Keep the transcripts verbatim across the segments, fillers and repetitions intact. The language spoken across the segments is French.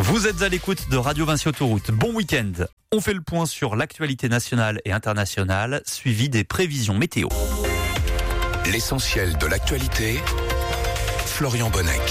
Vous êtes à l'écoute de Radio Vinci Autoroute. Bon week-end. On fait le point sur l'actualité nationale et internationale, suivi des prévisions météo. L'essentiel de l'actualité, Florian Bonnec.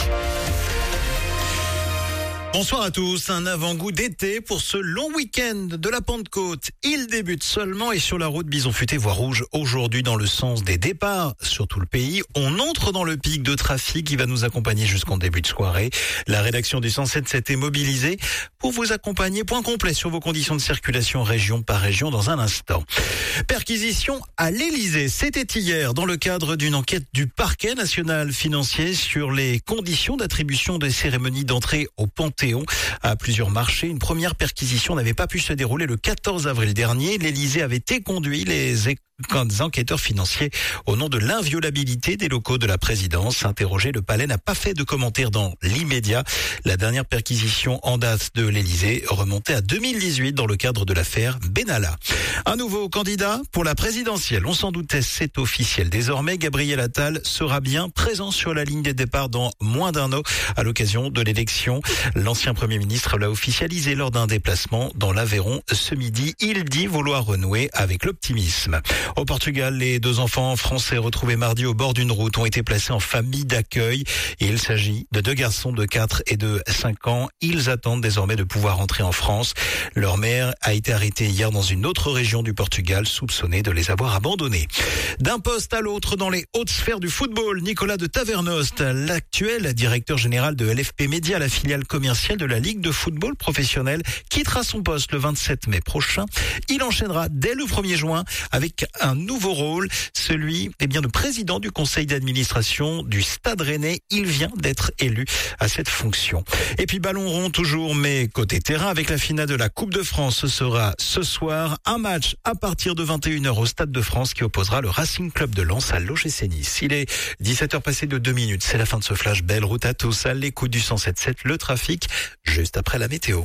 Bonsoir à tous, un avant-goût d'été pour ce long week-end de la Pentecôte. Il débute seulement et sur la route Bison Futé voie rouge aujourd'hui dans le sens des départs sur tout le pays. On entre dans le pic de trafic qui va nous accompagner jusqu'en début de soirée. La rédaction du cent sept sept est mobilisée pour vous accompagner. Point complet sur vos conditions de circulation région par région dans un instant. Perquisition à l'Élysée, c'était hier dans le cadre d'une enquête du parquet national financier sur les conditions d'attribution des cérémonies d'entrée au Panthéon. À plusieurs marchés, une première perquisition n'avait pas pu se dérouler le quatorze avril dernier. L'Élysée avait éconduit les enquêteurs financiers au nom de l'inviolabilité des locaux de la présidence. Interrogé, le palais n'a pas fait de commentaires dans l'immédiat. La dernière perquisition en date de l'Élysée remontait à deux mille dix-huit dans le cadre de l'affaire Benalla. Un nouveau candidat pour la présidentielle. On s'en doutait, c'est officiel. Désormais, Gabriel Attal sera bien présent sur la ligne des départs dans moins d'un an à l'occasion de l'élection. L'ancien Premier ministre l'a officialisé lors d'un déplacement dans l'Aveyron ce midi. Il dit vouloir renouer avec l'optimisme. Au Portugal, les deux enfants français retrouvés mardi au bord d'une route ont été placés en famille d'accueil. Et il s'agit de deux garçons de quatre et de cinq ans. Ils attendent désormais de pouvoir rentrer en France. Leur mère a été arrêtée hier dans une autre région du Portugal, soupçonnée de les avoir abandonnés. D'un poste à l'autre dans les hautes sphères du football, Nicolas de Tavernost, l'actuel directeur général de L F P Média, la filiale commerciale de la Ligue de football professionnel, quittera son poste le vingt-sept mai prochain. Il enchaînera dès le premier juin avec un nouveau rôle, celui eh bien, de président du conseil d'administration du Stade Rennais. Il vient d'être élu à cette fonction. Et puis ballon rond toujours, mais côté terrain, avec la finale de la Coupe de France, ce sera ce soir un match à partir de vingt et une heures au Stade de France qui opposera le Racing Club de Lens à l'O G C Nice. Il est dix-sept heures passées de deux minutes. C'est la fin de ce flash. Belle route à tous. À l'écoute du cent sept sept, le trafic, juste après la météo.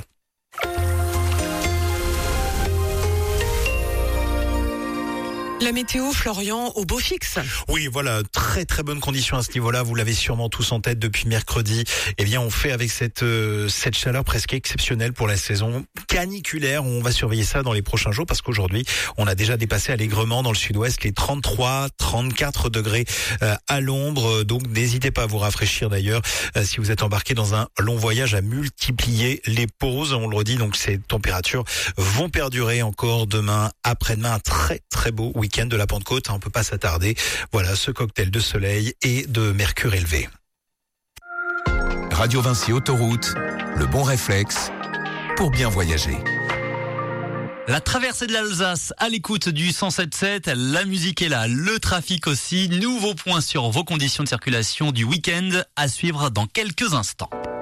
La météo, Florian, au beau fixe. Oui, voilà, très très bonne condition à ce niveau-là. Vous l'avez sûrement tous en tête depuis mercredi. Eh bien, on fait avec cette euh, cette chaleur presque exceptionnelle pour la saison caniculaire. On va surveiller ça dans les prochains jours parce qu'aujourd'hui, on a déjà dépassé allègrement dans le sud-ouest les trente-trois, trente-quatre degrés euh, à l'ombre. Donc, n'hésitez pas à vous rafraîchir d'ailleurs euh, si vous êtes embarqué dans un long voyage, à multiplier les pauses. On le redit, donc ces températures vont perdurer encore demain, après-demain. Un très très beau week-end de la Pentecôte, on peut pas s'attarder. Voilà, ce cocktail de soleil et de mercure élevé. Radio Vinci Autoroute, le bon réflexe pour bien voyager. La traversée de l'Alsace à l'écoute du cent sept sept, la musique est là, le trafic aussi. Nouveau point sur vos conditions de circulation du week-end à suivre dans quelques instants.